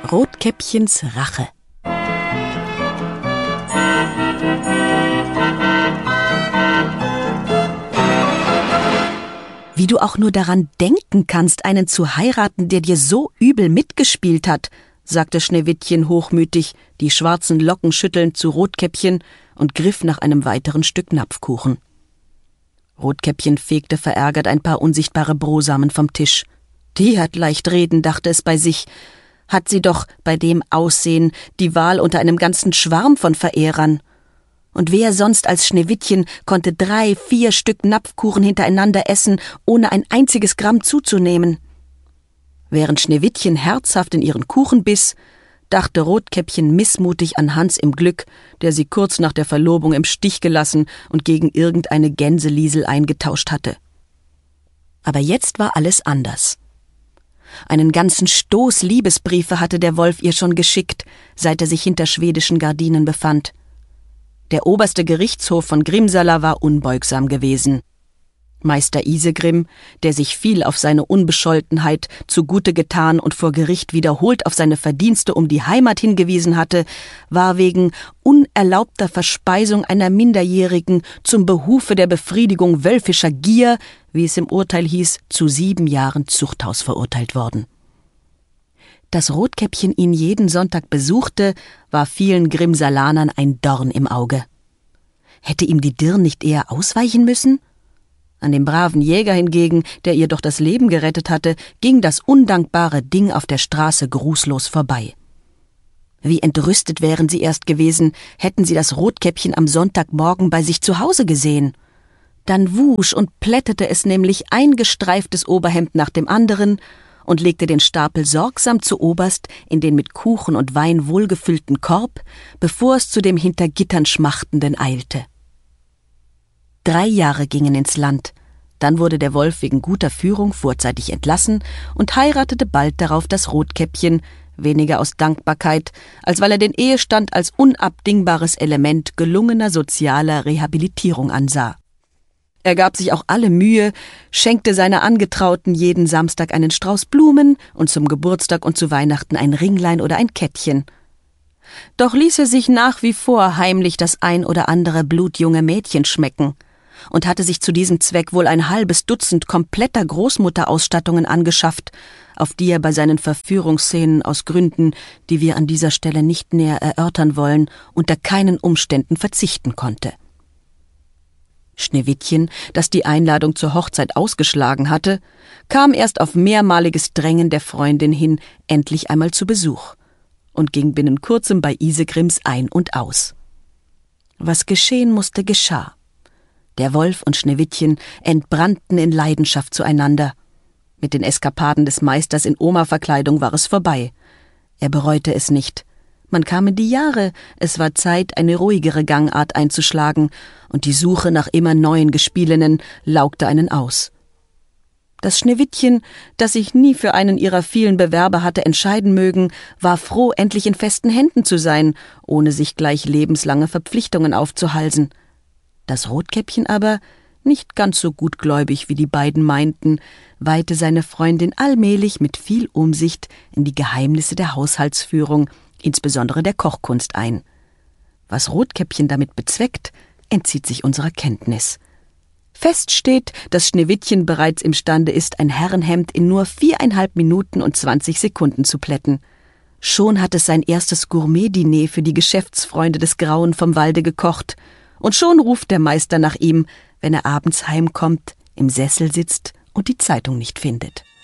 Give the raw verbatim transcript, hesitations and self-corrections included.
Rotkäppchens Rache. Wie du auch nur daran denken kannst, einen zu heiraten, der dir so übel mitgespielt hat, sagte Schneewittchen hochmütig, die schwarzen Locken schüttelnd zu Rotkäppchen und griff nach einem weiteren Stück Napfkuchen. Rotkäppchen fegte verärgert ein paar unsichtbare Brosamen vom Tisch. Die hat leicht reden, dachte es bei sich. Hat sie doch bei dem Aussehen die Wahl unter einem ganzen Schwarm von Verehrern. Und wer sonst als Schneewittchen konnte drei, vier Stück Napfkuchen hintereinander essen, ohne ein einziges Gramm zuzunehmen? Während Schneewittchen herzhaft in ihren Kuchen biss, dachte Rotkäppchen missmutig an Hans im Glück, der sie kurz nach der Verlobung im Stich gelassen und gegen irgendeine Gänseliesel eingetauscht hatte. Aber jetzt war alles anders. Einen ganzen Stoß Liebesbriefe hatte der Wolf ihr schon geschickt, seit er sich hinter schwedischen Gardinen befand. Der oberste Gerichtshof von Grimsala war unbeugsam gewesen. Meister Isegrim, der sich viel auf seine Unbescholtenheit zugute getan und vor Gericht wiederholt auf seine Verdienste um die Heimat hingewiesen hatte, war wegen unerlaubter Verspeisung einer Minderjährigen zum Behufe der Befriedigung wölfischer Gier, wie es im Urteil hieß, zu sieben Jahren Zuchthaus verurteilt worden. Dass Rotkäppchen ihn jeden Sonntag besuchte, war vielen Grimsalanern ein Dorn im Auge. Hätte ihm die Dirn nicht eher ausweichen müssen? An dem braven Jäger hingegen, der ihr doch das Leben gerettet hatte, ging das undankbare Ding auf der Straße grußlos vorbei. Wie entrüstet wären sie erst gewesen, hätten sie das Rotkäppchen am Sonntagmorgen bei sich zu Hause gesehen. Dann wusch und plättete es nämlich ein gestreiftes Oberhemd nach dem anderen und legte den Stapel sorgsam zu oberst in den mit Kuchen und Wein wohlgefüllten Korb, bevor es zu dem hinter Gittern Schmachtenden eilte. Drei Jahre gingen ins Land, dann wurde der Wolf wegen guter Führung vorzeitig entlassen und heiratete bald darauf das Rotkäppchen, weniger aus Dankbarkeit, als weil er den Ehestand als unabdingbares Element gelungener sozialer Rehabilitierung ansah. Er gab sich auch alle Mühe, schenkte seiner Angetrauten jeden Samstag einen Strauß Blumen und zum Geburtstag und zu Weihnachten ein Ringlein oder ein Kettchen. Doch ließ er sich nach wie vor heimlich das ein oder andere blutjunge Mädchen schmecken und hatte sich zu diesem Zweck wohl ein halbes Dutzend kompletter Großmutterausstattungen angeschafft, auf die er bei seinen Verführungsszenen aus Gründen, die wir an dieser Stelle nicht näher erörtern wollen, unter keinen Umständen verzichten konnte. Schneewittchen, das die Einladung zur Hochzeit ausgeschlagen hatte, kam erst auf mehrmaliges Drängen der Freundin hin endlich einmal zu Besuch und ging binnen kurzem bei Isegrims ein und aus. Was geschehen musste, geschah. Der Wolf und Schneewittchen entbrannten in Leidenschaft zueinander. Mit den Eskapaden des Meisters in Oma-Verkleidung war es vorbei. Er bereute es nicht. Man kam in die Jahre, es war Zeit, eine ruhigere Gangart einzuschlagen, und die Suche nach immer neuen Gespielinnen laugte einen aus. Das Schneewittchen, das sich nie für einen ihrer vielen Bewerber hatte entscheiden mögen, war froh, endlich in festen Händen zu sein, ohne sich gleich lebenslange Verpflichtungen aufzuhalsen. Das Rotkäppchen aber, nicht ganz so gutgläubig wie die beiden meinten, weihte seine Freundin allmählich mit viel Umsicht in die Geheimnisse der Haushaltsführung, insbesondere der Kochkunst ein. Was Rotkäppchen damit bezweckt, entzieht sich unserer Kenntnis. Fest steht, dass Schneewittchen bereits imstande ist, ein Herrenhemd in nur viereinhalb Minuten und zwanzig Sekunden zu plätten. Schon hat es sein erstes Gourmet-Diner für die Geschäftsfreunde des Grauen vom Walde gekocht, und schon ruft der Meister nach ihm, wenn er abends heimkommt, im Sessel sitzt und die Zeitung nicht findet.